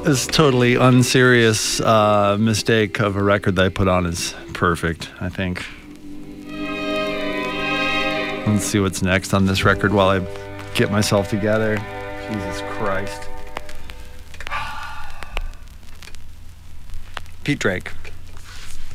This totally unserious mistake of a record that I put on is perfect, I think. Let's see what's next on this record while I get myself together. Jesus Christ. Pete Drake.